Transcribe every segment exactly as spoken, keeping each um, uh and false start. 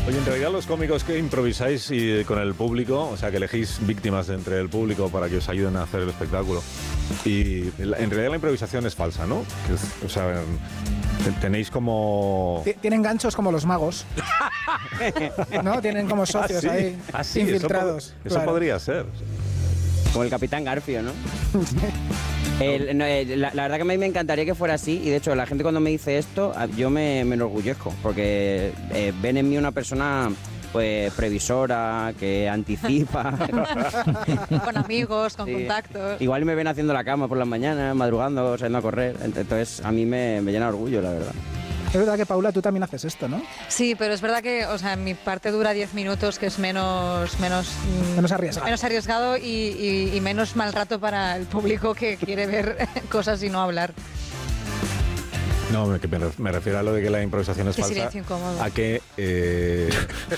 Oye, en realidad los cómicos que improvisáis y con el público, o sea, que elegís víctimas de entre el público para que os ayuden a hacer el espectáculo, y en realidad la improvisación es falsa, ¿no? Que es, o sea, tenéis como... Tienen ganchos como los magos, ¿no? Tienen como socios ¿Ah, sí? ahí, ¿Ah, sí? infiltrados. Eso, po- eso claro. podría ser. Como el Capitán Garfio, ¿no? El- no, el- la, la verdad que a mí me encantaría que fuera así, y de hecho la gente cuando me dice esto, a- yo me, me enorgullezco, porque eh, ven en mí una persona pues previsora, que anticipa. Con amigos, con Sí. contactos. Igual me ven haciendo la cama por las mañanas, madrugando, saliendo a correr. Entonces a mí me, me llena de orgullo, la verdad. Es verdad que, Paula, tú también haces esto, ¿no? Sí, pero es verdad que, o sea, mi parte dura diez minutos, que es menos menos mm, Menos arriesgado. menos arriesgado y, y- y menos mal rato para el público que quiere ver cosas y no hablar. No, me, que me ref- me refiero a lo de que la improvisación es Qué falsa. silencio incómodo. A que... eh,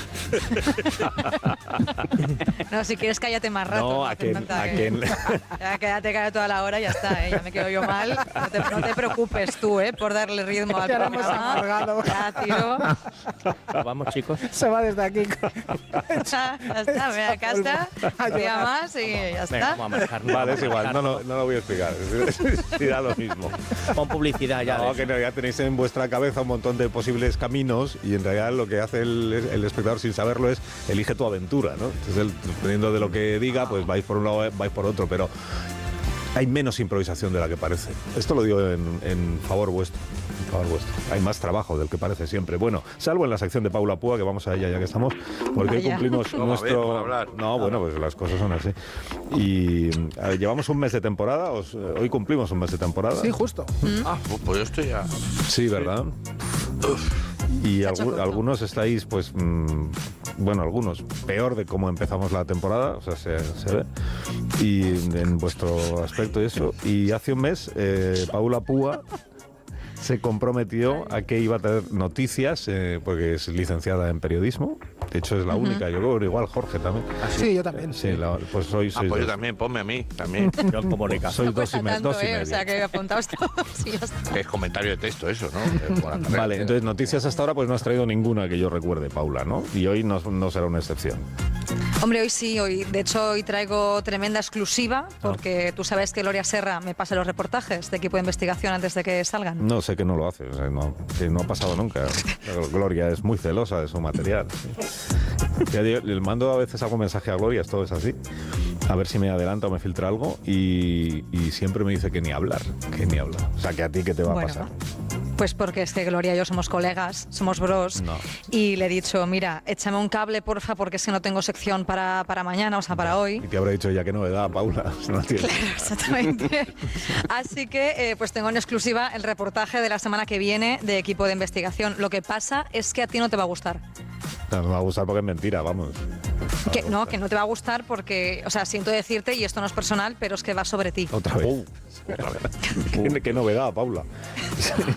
No, si quieres cállate más rato. no, a hace que... falta A que- que Ya quédate callado toda la hora y ya está, ¿eh? Ya me quedo yo mal. No te, no te preocupes tú, ¿eh? Por darle ritmo al Ya lo hemos programa. amargado. Ya, tío. Vamos, chicos. Se va desde aquí. Ya, ya está, mira, acá está. Un día más y ya Venga, está. vamos a manejarnos. Vale, es vamos a igual, no, no, manejarnos. no lo voy a explicar. Sí, da lo mismo. Pon publicidad ya. No, de que en realidad tenéis en vuestra cabeza un montón de posibles caminos y en realidad lo que hace el, el espectador sin saberlo es elige tu aventura, ¿no? Entonces, el- dependiendo de lo que diga, pues vais por un lado, vais por otro, pero hay menos improvisación de la que parece. Esto lo digo en, en favor vuestro. En favor vuestro. Hay más trabajo del que parece siempre. Bueno, salvo en la sección de Paula Púa, que vamos a ella ya que estamos, porque hoy Vaya. cumplimos Vamos a ver, nuestro... vamos a hablar. No, bueno, pues las cosas son así. Y eh, llevamos un mes de temporada, os- eh, hoy cumplimos un mes de temporada. Sí, justo. Ah, pues, pues yo estoy ya. Sí, ¿verdad? Y Se ha algu- hecho corto. algunos estáis, pues, mm, bueno, algunos peor de cómo empezamos la temporada, o sea, se, se ve, y en vuestro aspecto y eso. Y hace un mes, eh, Paula Púa se comprometió a que iba a tener noticias, eh, porque es licenciada en periodismo. De hecho, es la única. Yo creo que igual Jorge también. Sí, yo también. Sí, la- pues hoy Ah, sois pues yo dos. también, ponme a mí, también. Yo en comunicación. Sois No dos y, cuesta me- tanto, dos y ¿eh? medio. O sea, que apuntaos todos y ya está. Es comentario de texto eso, ¿no? Eh, por la carrera. Vale, entonces noticias hasta ahora pues no has traído ninguna que yo recuerde, Paula, ¿no? Y hoy no, no será una excepción. Hombre, hoy sí, hoy, de hecho hoy traigo tremenda exclusiva porque tú sabes que Gloria Serra me pasa los reportajes de equipo de investigación antes de que salgan. No sé que no lo hace, o sea, no, que no ha pasado nunca. Gloria es muy celosa de su material. Sí. Ya digo, le mando a veces algún mensaje a Gloria, esto es así, a ver si me adelanta o me filtra algo y, y siempre me dice que ni hablar, que ni hablar. O sea, que a ti qué te va Bueno, a pasar. Pues porque es que Gloria y yo somos colegas, somos bros, No. y le he dicho, mira, échame un cable, porfa, porque es que no tengo sección para, para mañana, o sea, para hoy. Y te habrá dicho ya que novedad, Paula. Si no tienes. Claro, exactamente. Así que eh, pues tengo en exclusiva el reportaje de la semana que viene de equipo de investigación. Lo que pasa es que a ti no te va a gustar. No, me va a gustar porque es mentira, vamos. Que, no, que no te va a gustar porque, o sea, siento decirte, y esto no es personal, pero es que va sobre ti. Otra vez. Otra vez. ¿Qué, qué novedad, Paula.